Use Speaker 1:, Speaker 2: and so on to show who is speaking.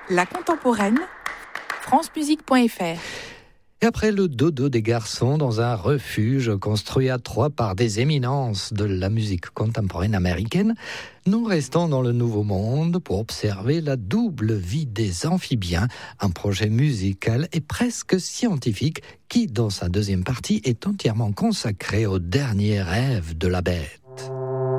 Speaker 1: La contemporaine, francemusique.fr.
Speaker 2: Et après le dodo des garçons dans un refuge construit à Troyes par des éminences de la musique contemporaine américaine, nous restons dans le Nouveau Monde pour observer la double vie des amphibiens, un projet musical et presque scientifique qui, dans sa deuxième partie, est entièrement consacré au dernier rêve de la bête.